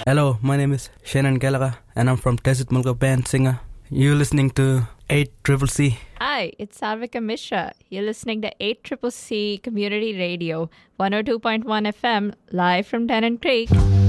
Hello, my name is Shannon Gallagher, and I'm from Desert Mulga Band singer. You're listening to 8CCC. Hi, it's Sarvika Mishra. You're listening to 8CCC Community Radio, 102.1 FM, live from Tennant Creek.